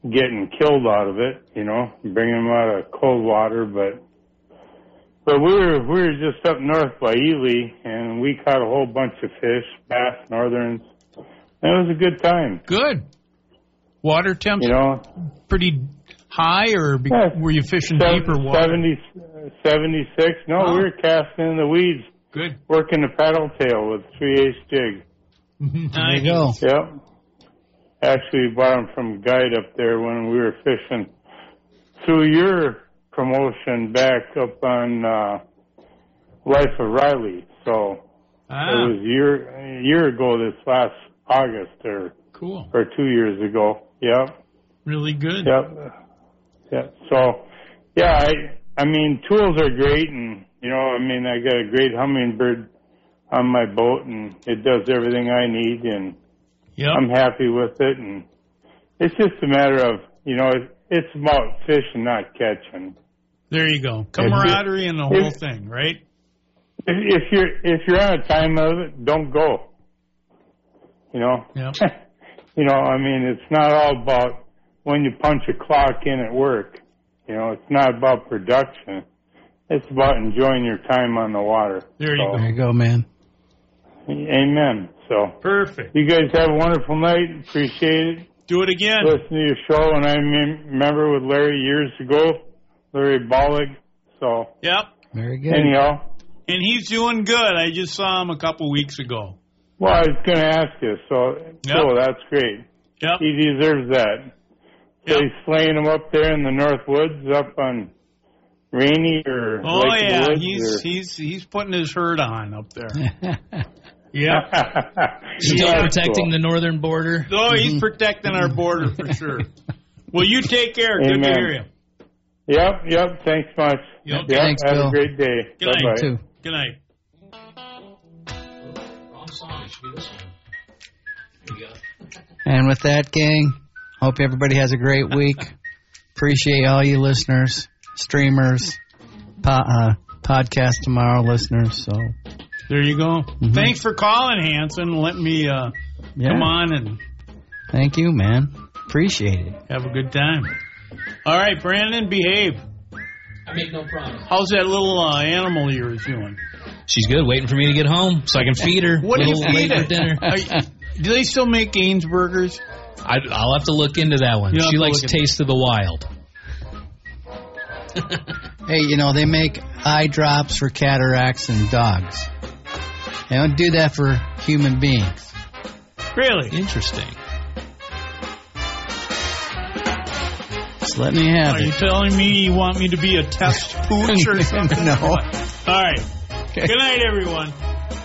getting killed out of it, bringing them out of cold water. But we were just up north by Ely, and we caught a whole bunch of fish, bass, northerns. And it was a good time. Good. Water temps pretty high, or were you fishing deeper water? 76. No, we were casting in the weeds. Good. Working the paddle tail with 3/8 jig. There you go. Yep. Actually bought them from a guide up there when we were fishing through your promotion back up on Life of Riley. So it was a year ago this last August or 2 years ago. Yep. Really good. Yep. So, I mean, tools are great, and, I got a great Humminbird on my boat, and it does everything I need, and I'm happy with it, and it's just a matter of, it's about fishing, not catching. There you go. Camaraderie and the whole thing, right? If you're on a time limit, don't go. Yep. It's not all about when you punch a clock in at work. It's not about production. It's about enjoying your time on the water. There you go. There you go, man. Amen. So perfect. You guys have a wonderful night. Appreciate it. Do it again. Listen to your show, and I remember with Larry years ago, Larry Bollig. So yep. Very good. Anyhow. And he's doing good. I just saw him a couple weeks ago. Well, I was going to ask you. So cool. That's great. Yep. He deserves that. So he's slaying them up there in the North Woods, up on Rainy or Lake of the Woods, he's putting his herd on up there. Still protecting the northern border. Oh, he's protecting our border for sure. Well, you take care. Amen. Good to hear you. Yep. Thanks much. Yep. Thanks, have Bill. a great day. Good night. Bye-bye. Too. Good night. Wrong song. It should be this one. Here we go. And with that, gang, hope everybody has a great week. Appreciate all you listeners, streamers, podcast tomorrow listeners. So there you go. Mm-hmm. Thanks for calling, Hanson. Let me come on and thank you, man. Appreciate it. Have a good time. All right, Brandon, behave. I make no promise. How's that little animal of yours doing? She's good, waiting for me to get home so I can feed her. What do you feed her? Dinner. Do they still make Gainsburgers? I'll have to look into that one. She likes Taste of the Wild. Hey, they make eye drops for cataracts and dogs. They don't do that for human beings. Really? Interesting. Just let me have it. Are you telling me you want me to be a test pooch or something? No. All right. Okay. Good night, everyone.